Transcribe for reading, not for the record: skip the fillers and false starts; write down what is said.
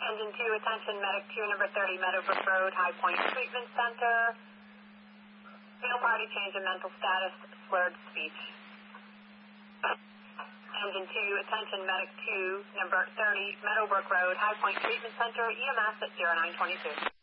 Engine 2, attention, medic 2, number 30, Meadowbrook Road, High Point Treatment Center. Fatal party change in mental status, slurred speech. Engine 2, attention, medic 2, number 30, Meadowbrook Road, High Point Treatment Center, EMS at 0922.